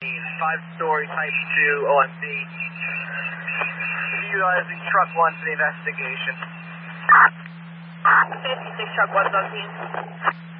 5-story Type 2 OMC. Utilizing truck 1 for the investigation. 56 truck 1's on scene.